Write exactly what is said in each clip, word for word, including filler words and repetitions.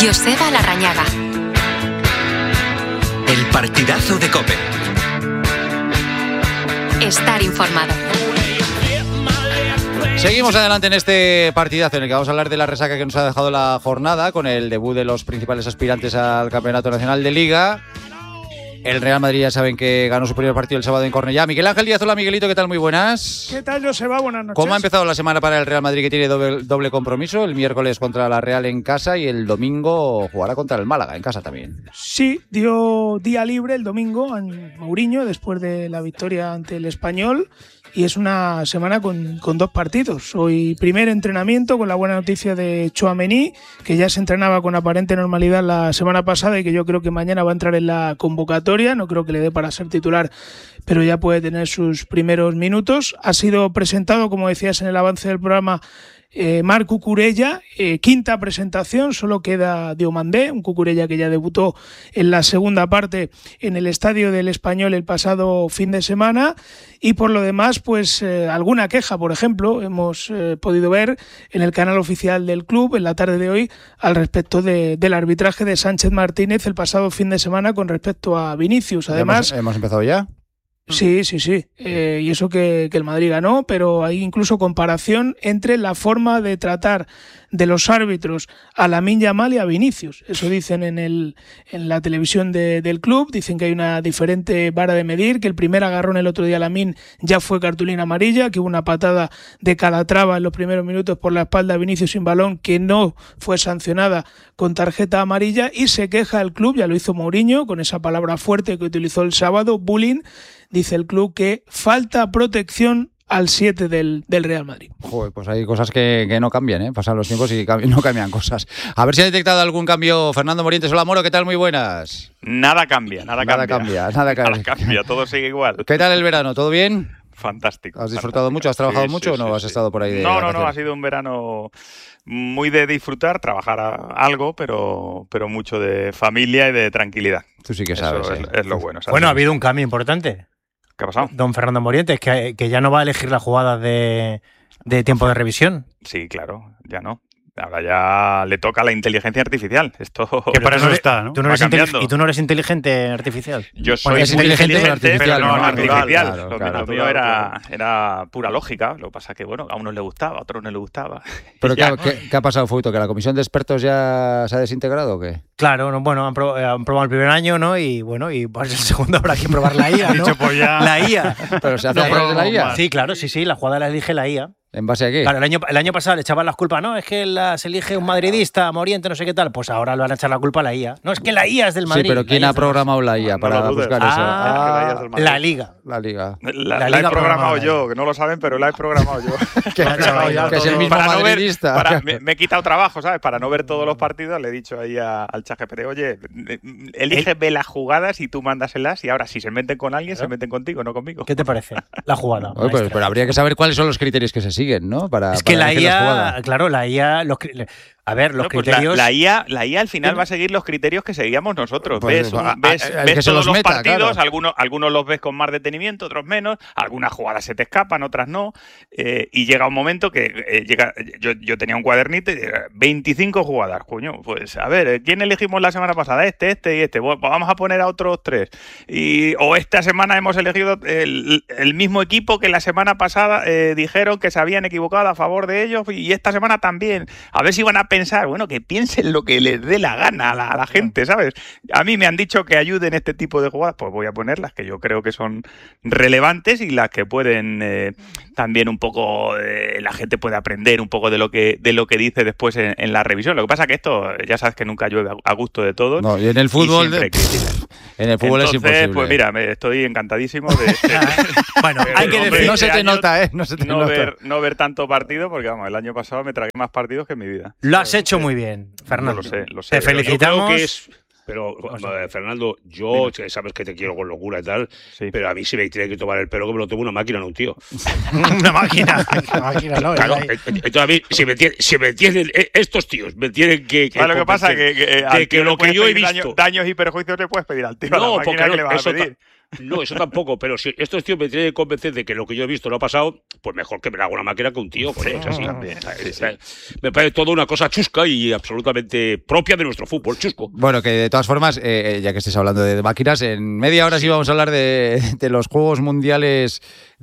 Joseba Larrañaga. El partidazo de COPE. Estar informado. Seguimos adelante en este partidazo en el que vamos a hablar de la resaca que nos ha dejado la jornada con el debut de los principales aspirantes al Campeonato Nacional de Liga. El Real Madrid ya saben que ganó su primer partido el sábado en Cornellá. Miguel Ángel Díaz, hola Miguelito, ¿qué tal? Muy buenas. ¿Qué tal, Joseba? Buenas noches. ¿Cómo ha empezado la semana para el Real Madrid, que tiene doble, doble compromiso? El miércoles contra la Real en casa y el domingo jugará contra el Málaga en casa también. Sí, dio día libre el domingo a Mourinho después de la victoria ante el Español. Y es una semana con, con dos partidos. Hoy primer entrenamiento con la buena noticia de Tchouaméni, que ya se entrenaba con aparente normalidad la semana pasada y que yo creo que mañana va a entrar en la convocatoria. No creo que le dé para ser titular, pero ya puede tener sus primeros minutos. Ha sido presentado, como decías en el avance del programa, Eh, Marc Cucurella, eh, quinta presentación, solo queda Diomandé, un Cucurella que ya debutó en la segunda parte en el Estadio del Español el pasado fin de semana, y por lo demás pues eh, alguna queja, por ejemplo, hemos eh, podido ver en el canal oficial del club en la tarde de hoy al respecto de, del arbitraje de Sánchez Martínez el pasado fin de semana con respecto a Vinicius. Además, ¿Hemos, hemos empezado ya? Sí, sí, sí. Eh, y eso que, que el Madrid ganó, pero hay incluso comparación entre la forma de tratar de los árbitros a Lamine Yamal y a Vinicius. Eso dicen en el en la televisión de, del club. Dicen que hay una diferente vara de medir, que el primer agarrón el otro día a Lamine ya fue cartulina amarilla, que hubo una patada de Calatrava en los primeros minutos por la espalda a Vinicius sin balón que no fue sancionada con tarjeta amarilla, y se queja el club, ya lo hizo Mourinho con esa palabra fuerte que utilizó el sábado, bullying. Dice el club que falta protección al siete del, del Real Madrid. Joder, pues hay cosas que, que no cambian, ¿eh? Pasan los tiempos y cambi- no cambian cosas. A ver si ha detectado algún cambio Fernando Morientes. Hola Moro, ¿qué tal? Muy buenas. Nada cambia, nada, Nada cambia. cambia, nada cambia. Nada cambia, todo sigue igual. ¿Qué tal el verano? ¿Todo bien? Fantástico. ¿Has disfrutado fantástico. mucho? ¿Has trabajado Sí, mucho sí, o no sí, has sí. estado por ahí de No, no, no, vacaciones? ha sido un verano muy de disfrutar, trabajar a algo, pero, pero mucho de familia y de tranquilidad. Tú sí que Eso sabes. es, ¿eh? es lo bueno. ¿sabes? Bueno, ha habido un cambio importante. ¿Qué ha pasado? Don Fernando Morientes, que, que ya no va a elegir las jugadas de, de tiempo de revisión. Sí, claro, ya no. Ahora ya le toca la inteligencia artificial. Esto Que para eso eres- está, ¿no? ¿Tú no va eres intelig- cambiando. ¿Y tú no eres inteligente artificial? Yo soy Bueno, es muy inteligente, inteligente, pero pero no artificial, artificial. claro, Lo claro, mío claro, era, era pura lógica. Lo que pasa es que, bueno, a unos les gustaba, a otros no les gustaba. ¿Pero Ya. qué, qué, qué ha pasado, Fuito? ¿Que la comisión de expertos ya se ha desintegrado o qué? Claro, no, bueno, han, pro- han probado el primer año, ¿no? Y bueno, y pues el segundo habrá que probar la I A, ¿no? Dicho, pues ya. La I A. ¿Pero se hace No, a través de la I A? Sí, claro, sí, sí, la jugada la elige la I A. ¿En base a qué? Claro, el año, el año pasado le echaban las culpas, no, es que las elige un madridista, Moriente, no sé qué tal. Pues ahora le van a echar la culpa a la I A. No, es que la I A es del Madrid. Sí, pero ¿quién la I A ha es del programado la I A No para lo dudes. buscar eso? Ah, Ah, La Liga. la Liga. La, La la he liga programado programada. yo, que no lo saben, pero la he programado yo. Que, ya que es el todo. mismo Para no ver- madridista. para- me, me he quitado trabajo, ¿sabes? Para no ver todos los partidos, le he dicho ahí a- al ChatGPT, oye, eh, elige, ve las jugadas y tú mándaselas, y ahora si se meten con alguien, se meten contigo, no conmigo. ¿Qué te parece? La jugada. Oye, pues, maestra. pero habría que saber cuáles son los criterios que se siguen, ¿no? Para, Es que para la elegir las I A, jugadas. claro, la I A, los, cri- a ver, los No, pues la- criterios. la, I A, la I A al final va a seguir los criterios que seguíamos nosotros. Pues, ves a- a- ves, el ves que se todos los los meta, partidos, claro. algunos, algunos los ves con más detenimiento, otros menos, algunas jugadas se te escapan, otras no, eh, y llega un momento que eh, llega, yo, yo tenía un cuadernito y eh, veinticinco jugadas, coño, pues a ver, ¿quién elegimos la semana pasada? Este, este y este, bueno, pues vamos a poner a otros tres. Y, o esta semana hemos elegido el, el mismo equipo que la semana pasada eh, dijeron que se habían equivocado a favor de ellos, y esta semana también. A ver si van a pensar, bueno, que piensen lo que les dé la gana a la, a la gente, ¿sabes? A mí me han dicho que ayuden este tipo de jugadas, pues voy a poner las que yo creo que son relevantes y las que pueden eh, también un poco, eh, la gente puede aprender un poco de lo que de lo que dice después en, en la revisión. Lo que pasa que esto, ya sabes que nunca llueve a, a gusto de todos. No, y en el fútbol, y siempre de- critican. en el fútbol Entonces, es imposible. pues mira, me estoy encantadísimo de, de- Bueno, Pero, hay que hombre, decir. no se te años nota, ¿eh? No se te no nota. ver, no ver tanto partido, porque vamos, el año pasado me tragué más partidos que en mi vida. Lo has hecho muy bien, Fernando. No lo sé, lo sé. Te pero- felicitamos. Yo creo que es- pero, eh, Fernando, yo que sabes que te quiero con locura y tal, Sí. pero a mí si me tiene que tomar el pelo, que me lo tome una máquina, no un tío. Una máquina. Una máquina, no. Claro, Ahí. eh, eh, entonces a mí, si me tienen, si me tienen eh, estos tíos, me tienen que. que ¿Sabes lo que pasa? convencer Que, que, de al que tío lo le puedes que yo he pedir visto. daño- daños y perjuicios le puedes pedir al tío. a la No, máquina porque que le vas a eso, pedir. No, eso tampoco, pero si estos tíos me tienen que convencer de que lo que yo he visto no ha pasado, pues mejor que me haga una máquina que un tío, con es así. Me parece toda una cosa chusca y absolutamente propia de nuestro fútbol, chusco. Bueno, que de todas formas, eh, ya que estés hablando de máquinas, en media hora sí vamos a hablar de, de los Juegos Mundiales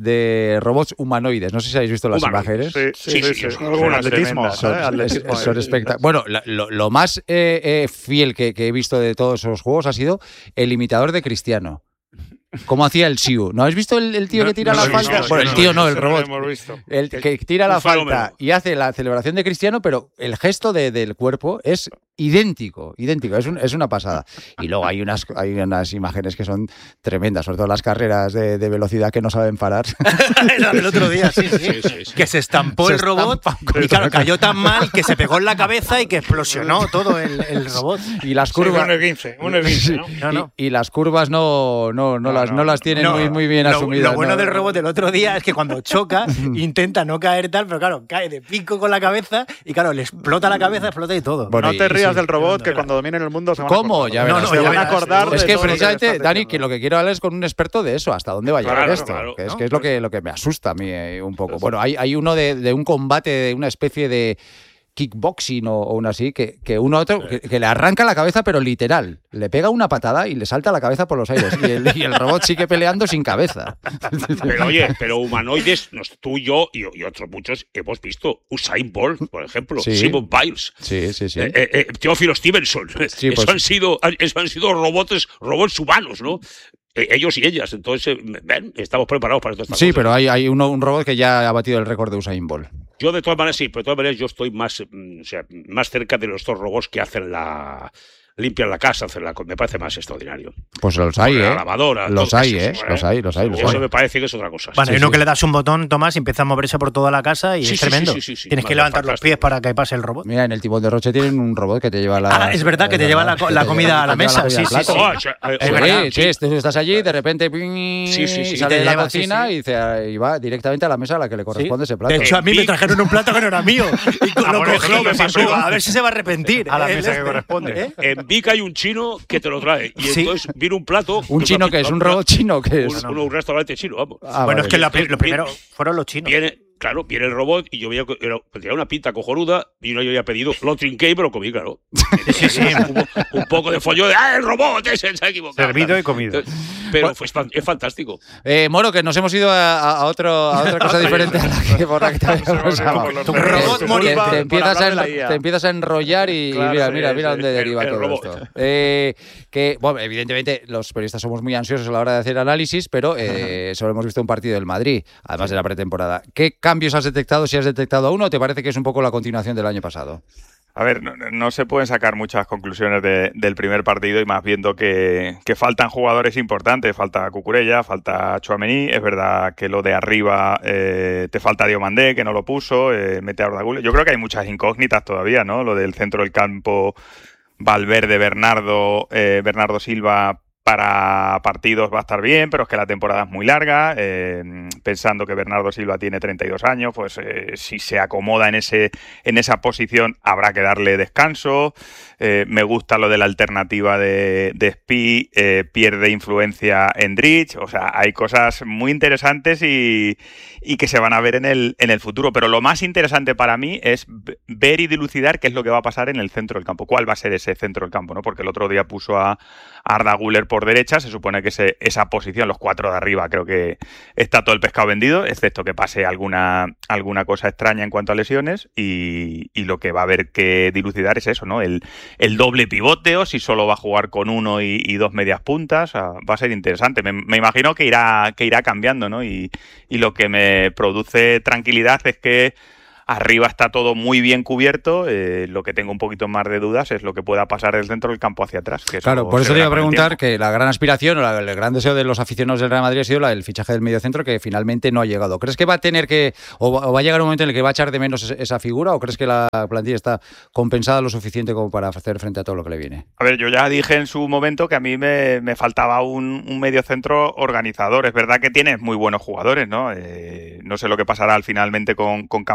de robots humanoides. No sé si habéis visto las Humanoides. imágenes. Sí, sí, sí. sí, sí. Algún atletismo. Son, ¿eh? Atletismo. son espectac- bueno, la- lo, lo más eh, eh, fiel que, que he visto de todos esos juegos ha sido el imitador de Cristiano. ¿Cómo hacía el Siu? ¿No habéis visto el, el tío No, que tira no la lo he falta? visto, Bueno, no el lo tío he no, el visto, no lo robot. hemos visto. El que tira Un la falta fenómeno. y hace la celebración de Cristiano, pero el gesto de- del cuerpo es idéntico, idéntico, es, un- es una pasada. Y luego hay unas, hay unas imágenes que son tremendas, sobre todo las carreras de, de velocidad que no saben parar. La del otro día, sí, sí. Sí, sí, sí. Que se estampó Se el robot estampa y claro, cayó tan mal que se pegó en la cabeza y que explosionó todo el, el robot. Y las Sí, curvas... un esguince, un esguince, ¿no? No, no. Y, y las curvas no, no, no, No, las, no, no, las tienen No, muy, muy bien lo, asumidas. Lo bueno ¿no? del robot del otro día es que cuando choca intenta no caer tal, pero claro, cae de pico con la cabeza y claro, le explota la cabeza, explota y todo. Bueno, No te y- rías sí. del robot, que cuando dominen el mundo se van a ¿Cómo? acordar. Ya No, verás. no, se ya van a verás. acordar Es de que todo lo precisamente, estás Dani, diciendo. que lo que quiero hablar es con un experto de eso, hasta dónde va a llegar Claro, esto, claro. que es, ¿No? que es lo que lo que me asusta a mí eh, un poco. Bueno, hay, hay uno de, de un combate, de una especie de kickboxing o, o uno así, que, que uno a otro, que, que le arranca la cabeza, pero literal. Le pega una patada y le salta la cabeza por los aires. Y el, y el robot sigue peleando sin cabeza. Pero oye, pero humanoides, nos- tú y yo y, y otros muchos hemos visto Usain Bolt, por ejemplo, Sí. Simon Biles, Sí, sí, sí. eh, eh, eh, Teófilo Stevenson. Sí, eso, pues- han sido, eso han sido robots, robots humanos, ¿no? Eh, ellos y ellas. Entonces, eh, ven, estamos preparados para estas Sí, cosas. pero hay, hay uno, un robot que ya ha batido el récord de Usain Bolt. Yo de todas maneras sí, pero de todas maneras yo estoy más, mm, o sea, más cerca de los dos robots que hacen la limpian la casa, hacen la, me parece más extraordinario. Pues los hay, La ¿eh? lavadora, Los todo hay, eso, ¿eh? Los hay, los hay, los Eso hay. me parece que es otra cosa. Bueno, Sí, hay uno sí. que le das un botón, Tomás, y empieza a moverse por toda la casa y Sí, es sí, tremendo. sí, sí, sí, sí. Tienes que Vale, levantar los fantástico. pies para que pase el robot. Mira, en el Timón de Roche tienen un robot que te lleva la... Ah, es verdad, que te lleva la co- la te comida a la te lleva mesa, comida sí, al sí, plato. sí. Oh, o sea, eh, Es Sí, verdad, sí, tú estás allí, de repente ping, Sí, sí, sí. sale Te de la lleva, sí, cocina sí. y, dice, y va directamente a la mesa a la que le corresponde ese plato. De hecho, a mí me Big- trajeron un plato que no era mío. Y con Ah, lo bueno, cogí, eso me pasó. digo, a ver si se va a arrepentir. A la ¿eh? mesa que Este. corresponde. ¿Eh? En Vic hay un chino que te lo trae. Y Sí. entonces viene un plato. ¿Un chino que es? ¿Un robot chino que es? Un, un restaurante chino, vamos. Ah, Bueno, vale. es que la- Entonces, lo primero viene- fueron los chinos. Viene, claro, viene el robot y yo veía que era, tenía una pinta cojonuda y yo había pedido, lo trinqué y me lo comí, claro. Sí, sí. Hubo un poco de follón de, ¡ah, el robot! Ese se ha equivocado. Servido y comido. Entonces, pero fue, fan- es fantástico. Eh, Moro, que nos hemos ido a, a- a otro, a otra cosa diferente a la que, por la que te habíamos llamado. Por los Te- robot te- moriente. te, Por empiezas hablar a, de la en- I A. te empiezas a enrollar y, y Claro, mira, sí, mira, mira sí, dónde el- deriva el todo robot. esto. Eh, que, bueno, evidentemente los periodistas somos muy ansiosos a la hora de hacer análisis, pero eh, solo hemos visto un partido del Madrid, además de la pretemporada. ¿Qué cambios has detectado, si has detectado aún, o te parece que es un poco la continuación del año pasado? A ver, no, no se pueden sacar muchas conclusiones de- del primer partido y más viendo que, que faltan jugadores importantes. Falta Cucurella, falta Tchouaméni. Es verdad que lo de arriba eh, te falta Diomandé, que no lo puso, eh, mete a Arda Güler. Yo creo que hay muchas incógnitas todavía, ¿no? Lo del centro del campo, Valverde, Bernardo, eh, Bernardo Silva. Para partidos va a estar bien, pero es que la temporada es muy larga. Eh, pensando que Bernardo Silva tiene treinta y dos años, pues eh, si se acomoda en ese en esa posición habrá que darle descanso. Eh, me gusta lo de la alternativa de, de Spi, eh, pierde influencia en Drich. O sea, hay cosas muy interesantes y, y que se van a ver en el, en el futuro. Pero lo más interesante para mí es ver y dilucidar qué es lo que va a pasar en el centro del campo. ¿Cuál va a ser ese centro del campo? ¿No? Porque el otro día puso a Arda Güler por derecha, se supone que ese, esa posición, los cuatro de arriba, creo que está todo el pescado vendido, excepto que pase alguna, alguna cosa extraña en cuanto a lesiones, y, y lo que va a haber que dilucidar es eso, ¿no? El, el doble pivote, o si solo va a jugar con uno y, y dos medias puntas, o sea, va a ser interesante. Me, me imagino que irá, que irá cambiando, ¿no? Y, y lo que me produce tranquilidad es que arriba está todo muy bien cubierto. Eh, lo que tengo un poquito más de dudas es lo que pueda pasar del centro del campo hacia atrás. Que Claro, eso por se eso te iba verá a con el preguntar tiempo. que la gran aspiración o la- el gran deseo de los aficionados del Real Madrid ha sido la del fichaje del mediocentro, que finalmente no ha llegado. ¿Crees que va a tener que, o va, o va a llegar un momento en el que va a echar de menos esa, esa figura, o crees que la plantilla está compensada lo suficiente como para hacer frente a todo lo que le viene? A ver, yo ya dije en su momento que a mí me, me faltaba un, un mediocentro organizador. Es verdad que tienes muy buenos jugadores, ¿no? Eh, no sé lo que pasará al finalmente con, con Camavinga.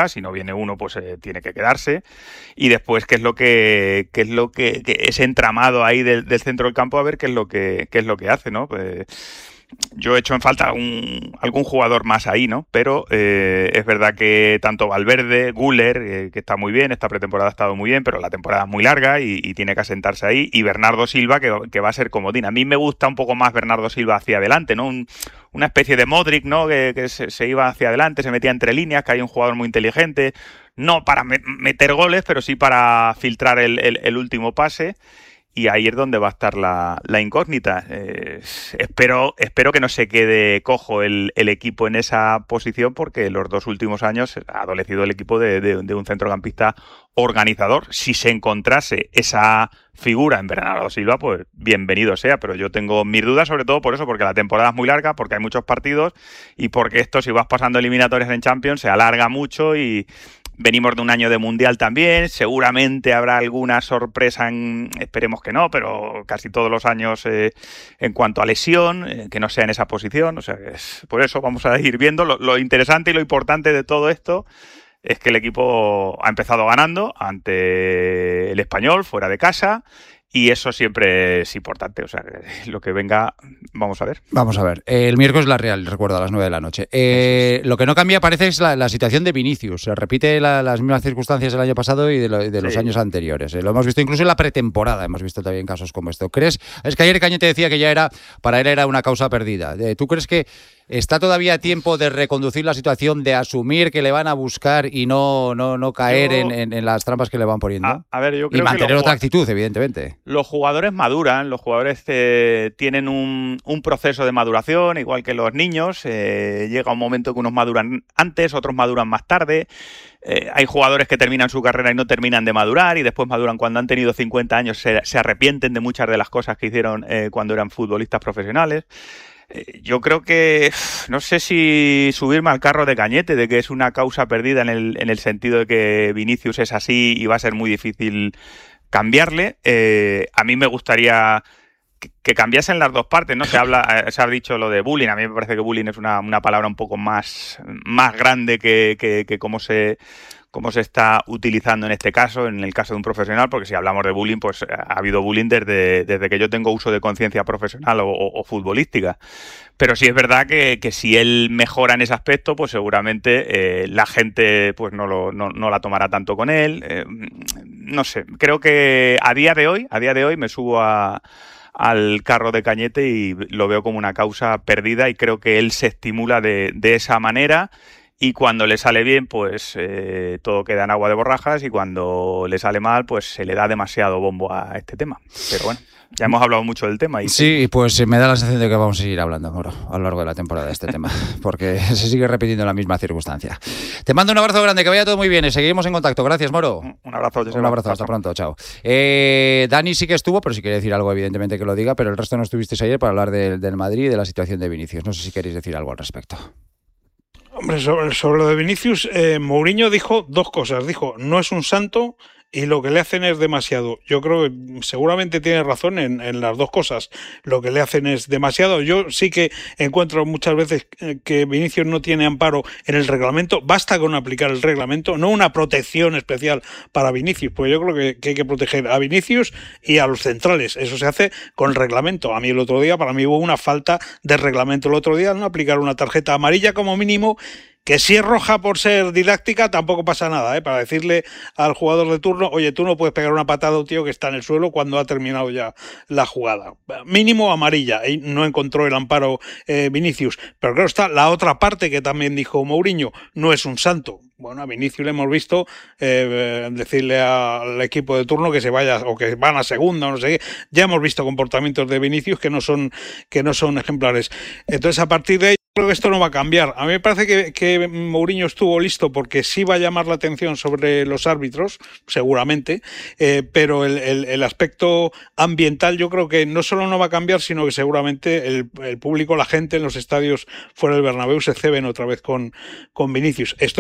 va, si no viene uno pues eh, tiene que quedarse, y después qué es lo que qué es lo que, que ese entramado ahí del, del centro del campo, a ver qué es lo que qué es lo que hace, ¿no? Pues, yo he hecho en falta algún, algún jugador más ahí, ¿no? Pero eh, es verdad que tanto Valverde, Güler, eh, que está muy bien, esta pretemporada ha estado muy bien, pero la temporada es muy larga y, y tiene que asentarse ahí, y Bernardo Silva, que, que va a ser comodín. A mí me gusta un poco más Bernardo Silva hacia adelante, ¿no? Un, una especie de Modric, ¿no? Que, que se, se iba hacia adelante, se metía entre líneas, que hay un jugador muy inteligente, no para me, meter goles, pero sí para filtrar el, el, el último pase. Y ahí es donde va a estar la, la incógnita. Eh, espero, espero que no se quede cojo el, el equipo en esa posición, porque los dos últimos años ha adolecido el equipo de, de, de un centrocampista organizador. Si se encontrase esa figura en Bernardo Silva, pues bienvenido sea, pero yo tengo mis dudas, sobre todo por eso, porque la temporada es muy larga, porque hay muchos partidos y porque esto, si vas pasando eliminatorias en Champions, se alarga mucho y venimos de un año de Mundial también, seguramente habrá alguna sorpresa, en, esperemos que no, pero casi todos los años eh, en cuanto a lesión, eh, que no sea en esa posición, o sea, es, por eso vamos a ir viendo. Lo, lo interesante y lo importante de todo esto es que el equipo ha empezado ganando ante el Español, fuera de casa, y eso siempre es importante. O sea, lo que venga, vamos a ver. Vamos a ver. El miércoles la Real, recuerdo, a las nueve de la noche. Eh, lo que no cambia, parece, es la, la situación de Vinicius. Se repite la, las mismas circunstancias del año pasado y de, lo, de los sí. años anteriores. Eh, lo hemos visto incluso en la pretemporada. Hemos visto también casos como esto. ¿Crees? Es que ayer Cañete decía que ya era, para él era una causa perdida. Eh, ¿Tú crees que está todavía a tiempo de reconducir la situación, de asumir que le van a buscar y no, no, no caer yo, en, en, en las trampas que le van poniendo? A, a ver, yo creo y mantener que otra actitud, evidentemente. Los jugadores maduran, los jugadores eh, tienen un, un proceso de maduración, igual que los niños. Eh, llega un momento que unos maduran antes, otros maduran más tarde. Eh, hay jugadores que terminan su carrera y no terminan de madurar, y después maduran cuando han tenido cincuenta años, se, se arrepienten de muchas de las cosas que hicieron eh, cuando eran futbolistas profesionales. Yo creo que, no sé si subirme al carro de Cañete, de que es una causa perdida en el, en el sentido de que Vinicius es así y va a ser muy difícil cambiarle. Eh, a mí me gustaría que, que cambiasen las dos partes, ¿no? Se habla, se ha dicho lo de bullying. A mí me parece que bullying es una, una palabra un poco más, más grande que, que, que cómo se... cómo se está utilizando en este caso, en el caso de un profesional, porque si hablamos de bullying, pues ha habido bullying desde, desde que yo tengo uso de conciencia profesional o, o, o futbolística. Pero sí es verdad que, que si él mejora en ese aspecto, pues seguramente eh, la gente pues no, lo, no, no la tomará tanto con él. Eh, no sé, creo que a día de hoy, a día de hoy me subo a... al carro de Cañete y lo veo como una causa perdida, y creo que él se estimula de, de esa manera. Y cuando le sale bien, pues eh, todo queda en agua de borrajas, y cuando le sale mal, pues se le da demasiado bombo a este tema. Pero bueno, ya hemos hablado mucho del tema. Y sí, pues me da la sensación de que vamos a seguir hablando, Moro, a lo largo de la temporada de este tema, porque se sigue repitiendo la misma circunstancia. Te mando un abrazo grande, que vaya todo muy bien, y seguimos en contacto. Gracias, Moro. Un abrazo, José. Un abrazo, hasta pronto, chao. Eh, Dani sí que estuvo, pero si quiere decir algo, evidentemente que lo diga, pero el resto no estuvisteis ayer para hablar del, del Madrid y de la situación de Vinicius. No sé si queréis decir algo al respecto. Hombre, sobre, sobre lo de Vinicius, eh, Mourinho dijo dos cosas. Dijo, no es un santo, y lo que le hacen es demasiado. Yo creo que seguramente tiene razón en, en las dos cosas. Lo que le hacen es demasiado. Yo sí que encuentro muchas veces que Vinicius no tiene amparo en el reglamento. Basta con aplicar el reglamento, no una protección especial para Vinicius, porque yo creo que, que hay que proteger a Vinicius y a los centrales. Eso se hace con el reglamento. A mí el otro día, para mí hubo una falta de reglamento el otro día, no aplicar una tarjeta amarilla como mínimo, que si es roja por ser didáctica tampoco pasa nada, ¿eh? Para decirle al jugador de turno, oye, tú no puedes pegar una patada a un tío que está en el suelo cuando ha terminado ya la jugada. Mínimo amarilla, y no encontró el amparo eh, Vinicius. Pero claro, está la otra parte que también dijo Mourinho, no es un santo. Bueno, a Vinicius le hemos visto eh, decirle al equipo de turno que se vaya, o que van a segunda, o no sé qué. Ya hemos visto comportamientos de Vinicius que no son, que no son ejemplares. Entonces, a partir de ahí, creo que esto no va a cambiar. A mí me parece que, que Mourinho estuvo listo porque sí va a llamar la atención sobre los árbitros, seguramente, eh, pero el, el, el aspecto ambiental yo creo que no solo no va a cambiar, sino que seguramente el, el público, la gente en los estadios fuera del Bernabéu se ceben otra vez con, con Vinicius. Estoy de acuerdo en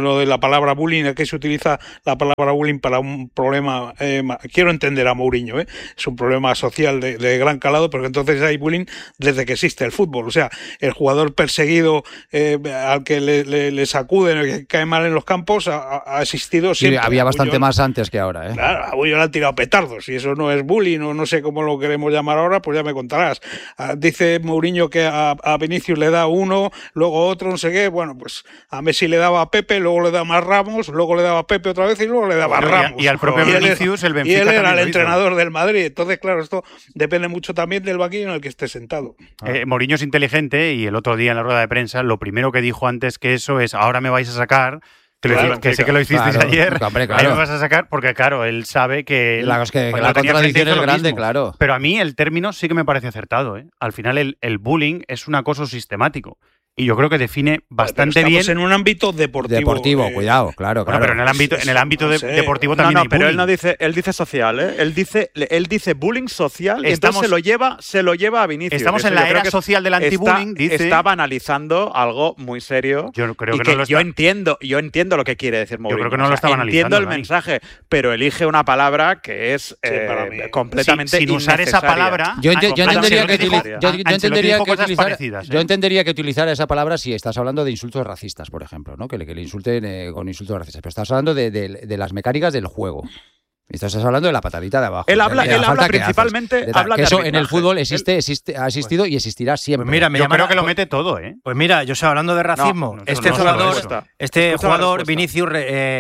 lo de la palabra bullying, es que se utiliza la palabra bullying para un problema, eh, quiero entender a Mourinho, ¿eh? Es un problema social de, de gran calado, porque entonces hay bullying desde que existe el fútbol, o sea, el jugador perseguido eh, al que le, le, le sacuden, el que cae mal en los campos, ha, ha existido siempre. Sí, había a bastante Bullion, más antes que ahora, ¿eh? Claro, a Bullion le han tirado petardos, y eso no es bullying, o no sé cómo lo queremos llamar ahora, pues ya me contarás. Ah, dice Mourinho que a, a Vinicius le da uno, luego otro, no sé qué, bueno, pues a Messi le daba a Pepe, luego le daba a Ramos, luego le daba a Pepe otra vez y luego le daba a Ramos. Y al propio y Vinicius, él, el Benfica y él era el hizo. entrenador del Madrid. Entonces, claro, esto depende mucho también del banquillo en el que esté sentado. Eh, Mourinho es inteligente y el otro día en la rueda de prensa lo primero que dijo antes que eso es ahora me vais a sacar. Que, Claro, lo, que sé que lo hicisteis claro, ayer, hombre, claro. ahí me vas a sacar porque claro, él sabe que... La, es que, cuando la lo tenía frente contradicción hizo es lo grande, mismo. claro. Pero a mí el término sí que me parece acertado, ¿eh? Al final el, el bullying es un acoso sistemático. Y yo creo que define bastante pero bien. estamos en un ámbito deportivo. Deportivo, eh, cuidado, claro, Bueno, claro. pero en el ámbito, en el ámbito de- no sé. deportivo No, también no, hay pero él bullying. no dice, él dice social, ¿eh? Él dice, él dice bullying social y Estamos- entonces se lo lleva, se lo lleva a Vinicius. Estamos Eso en yo la creo era que social del está- anti-bullying, dice. Estaba analizando algo muy serio. Yo creo y que que no lo yo está- entiendo, yo entiendo lo que quiere decir Mourinho. creo que no O lo sea, estaba entiendo analizando, el Dani. mensaje, pero elige una palabra que es eh, para mí. completamente sin, sin usar esa innecesaria. palabra. Yo, ente- yo Ah, entendería Ancelotti que, dijo- utili- yo- yo Ancelotti entendería dijo que cosas utilizara, parecidas, ¿eh? yo entendería que utilizara esa palabra si estás hablando de insultos racistas, por ejemplo, ¿no? Que le, que le insulten eh, con insultos racistas. Pero estás hablando de, de- de las mecánicas del juego. Y estás hablando de la patadita de abajo. Él de- habla- de la él falta habla que haces, principalmente- de tal. habla Que de eso en el arbitraje. fútbol existe, existe, ha existido y existirá siempre. Pues mira, me Yo llaman creo a- que lo pues- mete todo, ¿eh? Pues mira, yo estoy hablando de racismo. No, no, este no, no, jugador, no, no. este Escucha la jugador respuesta. Vinicius, eh,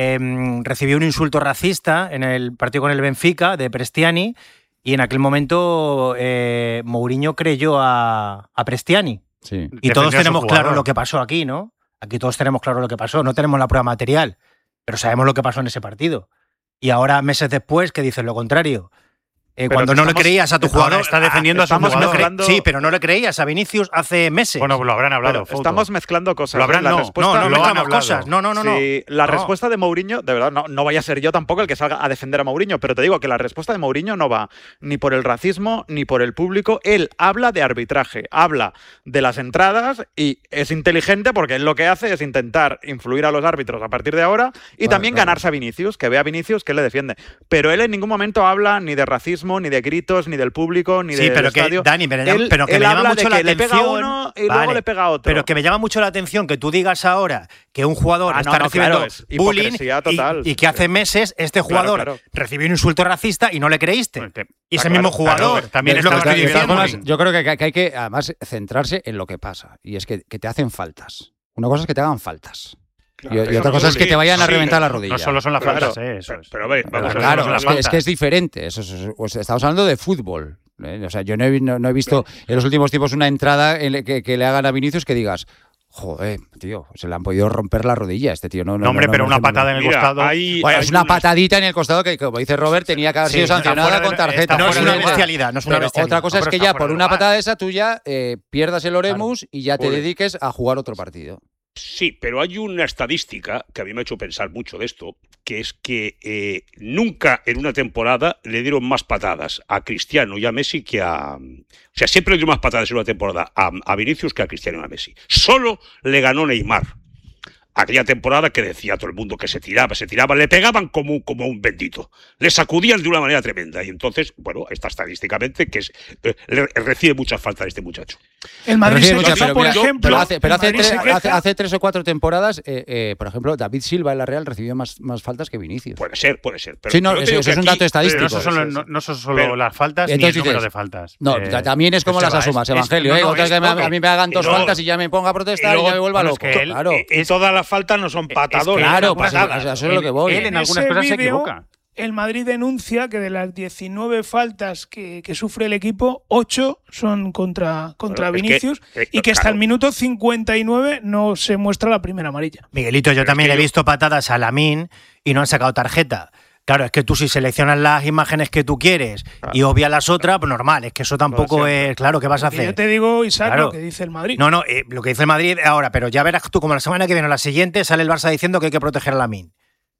eh, recibió un insulto racista en el partido con el Benfica de Prestiani y en aquel momento eh, Mourinho creyó a, a Prestiani. Sí. Y Defendió todos a su tenemos claro jugador. lo que pasó aquí, ¿no? Aquí todos tenemos claro lo que pasó. No tenemos la prueba material, pero sabemos lo que pasó en ese partido. Y ahora, meses después, que dicen lo contrario. Eh, Pero cuando que no le estamos- creías a tu ahora jugador. está defendiendo a su estamos jugador. mezclando- Sí, pero no le creías a Vinicius hace meses. Bueno, lo habrán hablado. Pero Fouto. estamos mezclando cosas. Lo habrán- La no, respuesta- no, no lo han mezclamos hablado. cosas. No, no, no. no. Sí, la No. respuesta de Mourinho, de verdad, no, no vaya a ser yo tampoco el que salga a defender a Mourinho, pero te digo que la respuesta de Mourinho no va ni por el racismo ni por el público. Él habla de arbitraje, habla de las entradas y es inteligente porque él lo que hace es intentar influir a los árbitros a partir de ahora y Vale, también claro. ganarse a Vinicius, que vea a Vinicius que le defiende. Pero él en ningún momento habla ni de racismo, ni de gritos, ni del público, ni Sí, del pero que, estadio. Dani, pero, llama- Él- pero que él me llama habla mucho de la que le pega atención. uno y luego Vale, le pega a otro. Pero que me llama mucho la atención que tú digas ahora que un jugador Ah, no, está no, recibiendo claro, es bullying hipocresía y- total. y, que hace meses este jugador claro. recibió un insulto racista y no le creíste. Pues que- Y ese Ah, mismo claro, jugador claro, también es lo que estaba estoy De todas diciendo. formas, yo creo que, que hay que, además, centrarse en lo que pasa. Y es que, que te hacen faltas. Una cosa es que te hagan faltas. Y, y Claro, otra cosa es que te vayan a sí, reventar la no, rodilla. No solo son las Claro, faltas, ¿eh? Eso Pero, es. pero a ver, vamos a ver. Claro, son las es que, es faltas. que es diferente. Eso es- es- pues estamos hablando de fútbol. ¿eh? O sea, yo no he, vi- no- no he visto en los últimos tiempos una entrada en la que, que le hagan a Vinicius que digas, joder, tío, se le han podido romper la rodilla a este tío. No, no, No, hombre, no, pero no, una no, patada en el Mira, costado. hay- Bueno, hay es una unas- patadita en el costado que, como dice Robert, tenía que haber Sí, sido está sancionada fuera de- con tarjeta. está No es fuera una de lugar. bestialidad, no es una Pero bestialidad. otra cosa No, es pero que está ya fuera por de una lugar. patada de esa tuya eh, pierdas el Oremus y ya te Joder. dediques a jugar otro partido. Sí, pero hay una estadística que a mí me ha hecho pensar mucho de esto, que es que eh, nunca en una temporada le dieron más patadas a Cristiano y a Messi que a... O sea, siempre le dieron más patadas en una temporada a, a Vinicius que a Cristiano y a Messi. Solo le ganó Neymar. Aquella temporada que decía todo el mundo que se tiraba, se tiraba, le pegaban como, como un bendito. Le sacudían de una manera tremenda. Y entonces, bueno, está estadísticamente que es, eh, le- recibe muchas faltas este muchacho. El Madrid Recibe se muchas, queja, pero por mira, ejemplo. pero hace, pero el hace Madrid tres, se queja- hace- hace tres o cuatro temporadas, eh, eh, por ejemplo, David Silva en la Real recibió más, más faltas que Vinicius. Puede ser, puede ser. Pero, Sí, no, pero te eso- digo eso que es un aquí- dato estadístico. Pero no son solo, Sí, sí, no, sí. no son solo Pero- las faltas ni el Entonces número dices, de faltas. No, Eh, ta- también es como eso las va, asumas, es- Evangelio. es- ¿eh? no, no, Otra es que me- todo. a mí me hagan dos Y luego- faltas y ya me ponga a protestar y, luego- ya me vuelva bueno, loco. es que él- claro, Y todas las faltas no son patadones. claro, son pues, patadas. o sea, eso es lo que voy. Él en En algunas ese cosas se vídeo, equivoca. El Madrid denuncia que de las diecinueve faltas que, que sufre el equipo, ocho son contra, contra Bueno, es que- Vinicius eh, y que hasta claro. el minuto cincuenta y nueve no se muestra la primera amarilla. Miguelito, yo Pero es también que le he yo- visto patadas a Lamine y no han sacado tarjeta. Claro, es que tú si seleccionas las imágenes que tú quieres y obvias las otras, pues normal, es que eso tampoco es... Claro, ¿qué vas a Porque Yo hacer? te digo, Isaac, Claro. lo que dice el Madrid. No, no, eh, lo que dice el Madrid ahora, pero ya verás tú como la semana que viene o la siguiente sale el Barça diciendo que hay que proteger a Lamine.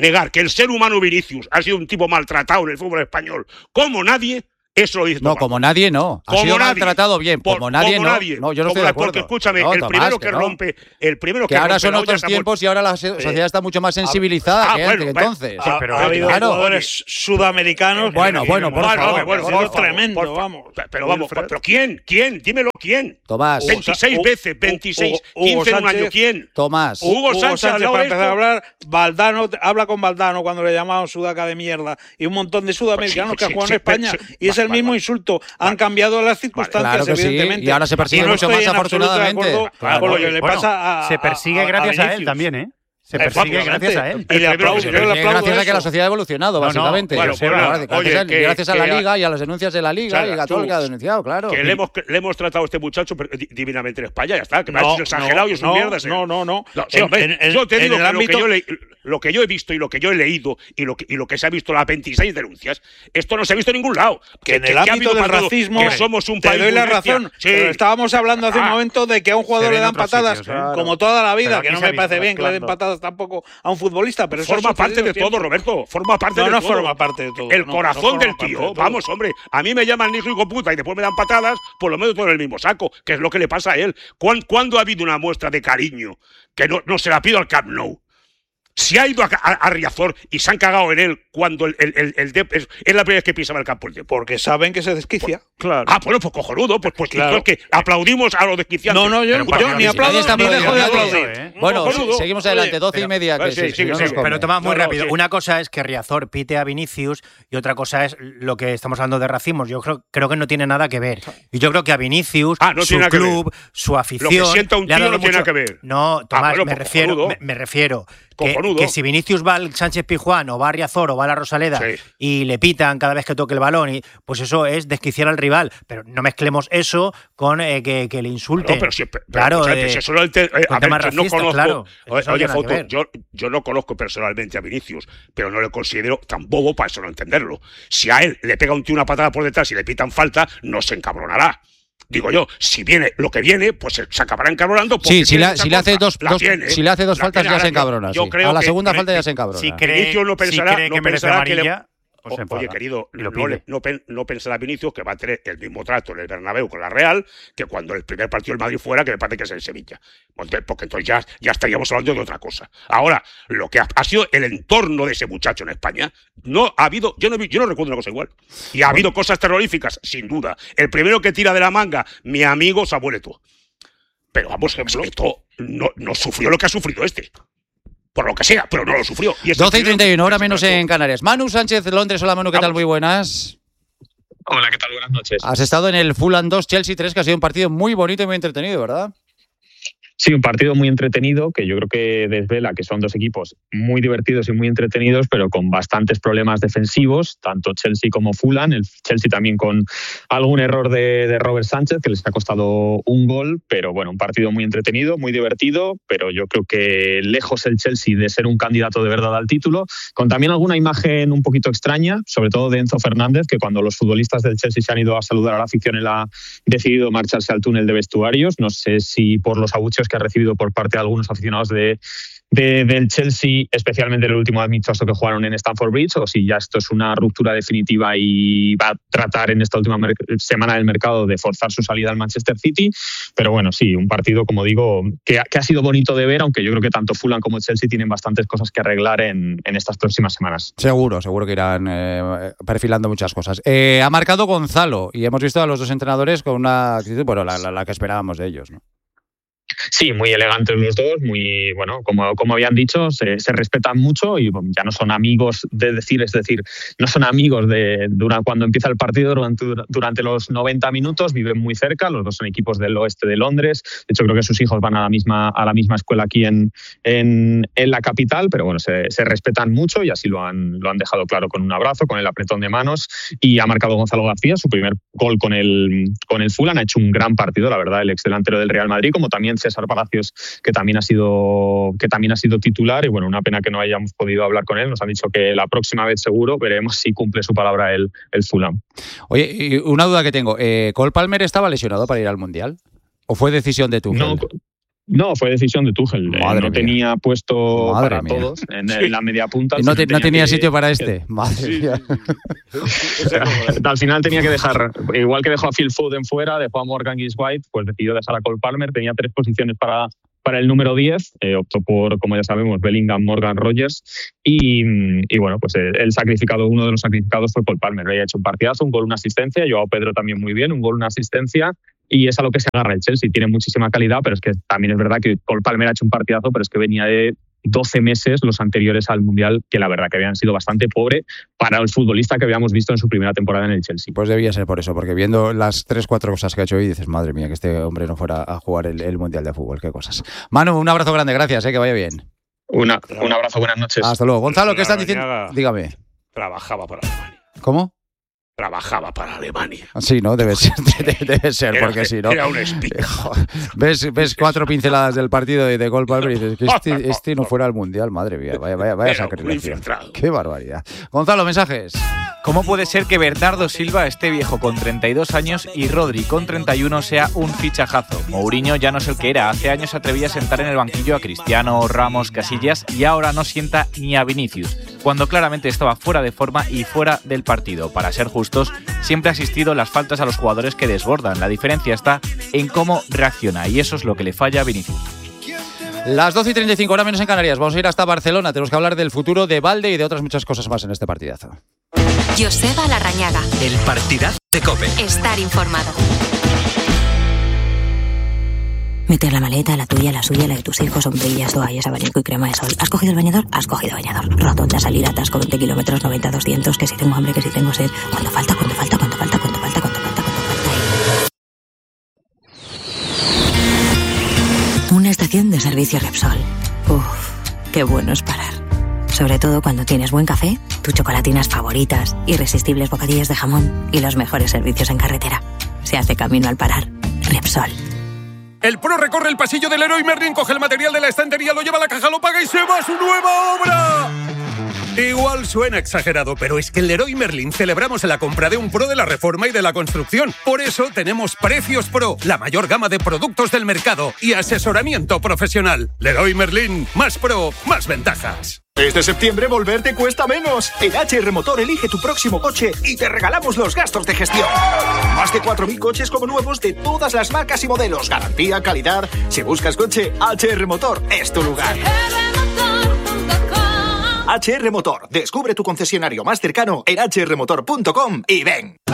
negar que el ser humano Vinicius ha sido un tipo maltratado en el fútbol español como nadie, Eso lo dice No, Tomás. como nadie no. Ha Como sido nadie. maltratado bien. Por- Como nadie como no. nadie. No, yo no Como estoy de la- acuerdo. Porque escúchame, No, el Tomás, primero que que no. rompe, el primero Que que ahora rompe son la olla otros es a tiempos y ahora la se- sociedad está mucho más sensibilizada Ah, que bueno, antes, bueno. entonces. Ha, pero ha habido claro. jugadores sudamericanos. Bueno, que- bueno, que- por Bueno, favor, bueno, por por favor, favor, tremendo, por favor. vamos. Pero vamos, Wilfred. pero ¿quién? ¿Quién? Dímelo, ¿quién? Tomás, Hugo veintiséis Sa- veces, Hugo- veintiséis, Hugo quince en un Sánchez. año, ¿quién? Tomás. Hugo Hugo Sánchez, Sánchez, al lado para de empezar a esto. hablar, Valdano, habla con Valdano cuando le llamaban sudaca de mierda y un montón de sudamericanos Pues sí, que sí, juegan sí, en España sí, sí. y es el Vale, mismo vale. insulto. Han Vale. cambiado las circunstancias, Claro que sí, evidentemente. y ahora se persigue Y no mucho estoy más, en absoluto de afortunadamente. acuerdo Claro, con lo que le bueno, pasa a, se persigue a- a gracias a, él Vinicius. también, ¿eh? Se Eh, persigue obviamente. gracias a él. Y le aplaudo, Se yo le persigue aplaudo gracias a que eso. la sociedad ha evolucionado, No, no, básicamente. bueno, O sea, bueno, gracias, oye, a, que- gracias a la que- Liga y a las denuncias de la Liga Claro, y a todo tú- lo que ha denunciado, claro. Que le hemos, le hemos tratado a este muchacho pero, di- divinamente en España, ya está. Que me ha No, hecho exagerado y es un no, mierda. no, no, no. No, sí, En- hombre, en- en- yo te en digo el que, ámbito- lo, que yo le- lo que yo he visto y lo que yo he leído y lo que, y lo que se ha visto las veintiséis denuncias, esto no se ha visto en ningún lado. Que en el ha ámbito habido del para todo, racismo que somos un te país doy la muy bestia. razón, Sí. pero estábamos hablando hace un Ah. momento de que a un jugador Se ve le en dan otros patadas sitios, ¿eh? como toda la vida, Pero que aquí no se ha me parece visto bien que le den mezclando. patadas tampoco a un futbolista, pero eso Forma ha parte de sucedido todo, siempre. Roberto. Forma parte No, de no todo. forma parte de todo. El no, no corazón forma del parte de tío. todo. Vamos, hombre. A mí me llaman hijo y puta y después me dan patadas, pues lo meto todo en el mismo saco, que es lo que le pasa a él. ¿Cuán- ¿Cuándo ha habido una muestra de cariño que no, no se la pido al Camp Nou? Si ha ido a, a- a Riazor y se han cagado en él cuando el, el, el, el Dep- es, es la primera vez que pisaba el campo el Dep. Porque saben que se desquicia. Claro. Ah, bueno, pues cojonudo, pues, pues Claro. entonces que aplaudimos a los desquiciantes. No, no, yo, Pero yo para ni mí- aplaudo Nadie está ni dejo de aplaudiendo, aplaudir. ¿eh? Bueno, cojonudo. sí, seguimos adelante, doce y pero- media. Que Vale, sí, sí, si sigue, no sigue. nos come. Pero Tomás, muy No, no, rápido. sí. Una cosa es que Riazor pite a Vinicius y otra cosa es lo que estamos hablando de racismo. Yo creo, creo que no tiene nada que ver. Y yo creo que a Vinicius, Ah, no su tiene nada que club, su afición. Lo que sienta un le ha tío dado no tiene mucho- nada que ver. No, Tomás, bueno, me, pues refiero, cojonudo. me, me refiero. Que, Cojonudo. que si Vinicius va al Sánchez Pizjuán o va a Riazor o va a la Rosaleda Sí. y le pitan cada vez que toque el balón, y pues eso es desquiciar al rival. Pero no mezclemos eso con eh, que, que le insulten. No, pero si, pero, Claro, escúchame, eh, si eso no el te- eh, con a ver, temas yo no racistas, conozco. claro. Eso Oye, no oye, tiene nada que Foto, ver. yo, yo no conozco personalmente a Vinicius, pero no le considero tan bobo para eso no entenderlo. Si a él le pega un tío una patada por detrás y le pitan falta, no se encabronará. Digo yo, si viene lo que viene, pues se, se acabará encabronando. porque Sí, si tiene le, esa si le hace cosa. dos, La dos- tiene, si le hace dos la faltas tiene. ya se Ahora, yo- encabrona. yo sí. creo A la que- segunda me- falta ya se encabrona. Si cree, Vinicius no pensará, si cree no que merece pensará que le- amarilla, pues se O- enfada Oye, querido, y lo no, le- pide. no, pen- no pensará Vinicius que va a tener el mismo trato en el Bernabéu con la Real que cuando el primer partido del Madrid fuera, que me parece que es el Sevilla. Porque porque entonces ya, ya estaríamos hablando de otra cosa. Ahora, lo que ha, ha sido el entorno de ese muchacho en España, no ha habido, yo no, vi- yo no recuerdo una cosa igual. Y ha habido cosas terroríficas, sin duda. El primero que tira de la manga, mi amigo Samuel Eto'o. Pero vamos, Eto'o no, no sufrió lo que ha sufrido este. Por lo que sea, pero no lo sufrió. Y es el doce y primero treinta y uno, que hora se menos plantó. en Canarias. Manu Sánchez, Londres. Hola, Manu, ¿qué tal? Vamos. Muy buenas. Hola, ¿qué tal? Buenas noches. Has estado en el Fulham dos, Chelsea tres, que ha sido un partido muy bonito y muy entretenido, ¿verdad? Sí, un partido muy entretenido que yo creo que desvela que son dos equipos muy divertidos y muy entretenidos, pero con bastantes problemas defensivos, tanto Chelsea como Fulham. El Chelsea también con algún error de, de Robert Sánchez que les ha costado un gol, pero bueno, un partido muy entretenido, muy divertido, pero yo creo que lejos el Chelsea de ser un candidato de verdad al título, con también alguna imagen un poquito extraña, sobre todo de Enzo Fernández, que cuando los futbolistas del Chelsea se han ido a saludar a la afición, él ha decidido marcharse al túnel de vestuarios. No sé si por los abucheos que ha recibido por parte de algunos aficionados de, de, del Chelsea, especialmente el último amistoso que jugaron en Stamford Bridge, o si ya esto es una ruptura definitiva y va a tratar en esta última semana del mercado de forzar su salida al Manchester City. Pero bueno, sí, un partido, como digo, que ha, que ha sido bonito de ver, aunque yo creo que tanto Fulham como Chelsea tienen bastantes cosas que arreglar en, en estas próximas semanas. Seguro, seguro que irán eh, perfilando muchas cosas. Eh, ha marcado Gonzalo y hemos visto a los dos entrenadores con una actitud, bueno, la, la, la que esperábamos de ellos, ¿no? Sí, muy elegantes los dos, muy, bueno, como, como habían dicho, se, se respetan mucho y bueno, ya no son amigos de decir, es decir, no son amigos de durante, cuando empieza el partido, durante, durante los noventa minutos, viven muy cerca, los dos son equipos del oeste de Londres, de hecho creo que sus hijos van a la misma, a la misma escuela aquí en, en, en la capital, pero bueno, se, se respetan mucho y así lo han, lo han dejado claro con un abrazo, con el apretón de manos, y ha marcado Gonzalo García su primer gol con el, con el Fulham, ha hecho un gran partido, la verdad, el ex delantero del Real Madrid, como también César Palacios, que también ha sido que también ha sido titular, y bueno, una pena que no hayamos podido hablar con él. Nos han dicho que la próxima vez seguro veremos si cumple su palabra el, el Fulham. Oye, y una duda que tengo, eh, ¿Cole Palmer estaba lesionado para ir al Mundial? ¿O fue decisión de Tuchel? No, No, fue decisión de Tuchel. Madre no mía. tenía puesto Madre para mía. todos en, en la media punta. Y no, te- no tenía que- sitio para este. Madre mía. Al final tenía que dejar, igual que dejó a Phil Foden fuera, dejó a Morgan Gibbs-White, pues decidió dejar a Cole Palmer, tenía tres posiciones para, para el número diez, eh, optó por, como ya sabemos, Bellingham, Morgan, Rogers, y, y bueno, pues el, el sacrificado, uno de los sacrificados fue Cole Palmer, había hecho un partidazo, un gol, una asistencia, Joao Pedro también muy bien, un gol, una asistencia, y es a lo que se agarra el Chelsea, tiene muchísima calidad, pero es que también es verdad que Cole Palmer ha hecho un partidazo, pero es que venía de doce meses los anteriores al Mundial, que la verdad que habían sido bastante pobre para el futbolista que habíamos visto en su primera temporada en el Chelsea. Pues debía ser por eso, porque viendo las tres, cuatro cosas que ha hecho hoy, dices, madre mía, que este hombre no fuera a jugar el, el Mundial de Fútbol, qué cosas. Manu, un abrazo grande, gracias, eh, que vaya bien. Una, un abrazo, buenas noches. Hasta luego. Gonzalo, ¿qué La están diciendo? Rañaga Dígame. Trabajaba para Alemania. ¿Cómo? Trabajaba para Alemania. Sí, ¿no? Debe ser, debe ser Era- porque si no... era un espía. ves, ves cuatro pinceladas del partido de, de Cole Palmer y dices que este, este no fuera al Mundial, madre mía, vaya, vaya, vaya Era un sacrilegio. infiltrado. Qué barbaridad. Gonzalo, mensajes. ¿Cómo puede ser que Bernardo Silva esté viejo con treinta y dos años y Rodri con treinta y uno sea un fichajazo? Mourinho ya no es el que era. Hace años se atrevía a sentar en el banquillo a Cristiano, Ramos, Casillas y ahora no sienta ni a Vinicius, cuando claramente estaba fuera de forma y fuera del partido. Para ser justos, siempre ha existido las faltas a los jugadores que desbordan. La diferencia está en cómo reacciona y eso es lo que le falla a Vinicius. Las doce y treinta y cinco, hora menos en Canarias. Vamos a ir hasta Barcelona. Tenemos que hablar del futuro de Valde y de otras muchas cosas más en este partidazo. Joseba Larrañaga. El partidazo de COPE. Estar informado. Meter la maleta, la tuya, la suya, la de tus hijos, sombrillas, toallas, abanico y crema de sol. ¿Has cogido el bañador? Has cogido bañador. Rotonda, salida, atasco, veinte kilómetros, noventa, doscientos, que si tengo hambre, que si tengo sed. ¿Cuánto falta? ¿Cuánto falta? ¿Cuánto falta? ¿Cuánto falta? ¿Cuánto falta? ¿Cuánto falta? Una estación de servicio Repsol. Uf, qué bueno es parar. Sobre todo cuando tienes buen café, tus chocolatinas favoritas, irresistibles bocadillas de jamón y los mejores servicios en carretera. Se hace camino al parar. Repsol. El pro recorre el pasillo del Leroy Merlin, coge el material de la estantería, lo lleva a la caja, lo paga y se va a su nueva obra. Igual suena exagerado, pero es que en Leroy Merlin celebramos la compra de un pro de la reforma y de la construcción. Por eso tenemos Precios Pro, la mayor gama de productos del mercado y asesoramiento profesional. Leroy Merlin, más pro, más ventajas. Este septiembre volver te cuesta menos. En H R Motor elige tu próximo coche y te regalamos los gastos de gestión. Más de cuatro mil coches como nuevos de todas las marcas y modelos. Garantía, calidad. Si buscas coche, H R Motor es tu lugar. H R Motor. Descubre tu concesionario más cercano en h r motor punto com y ven.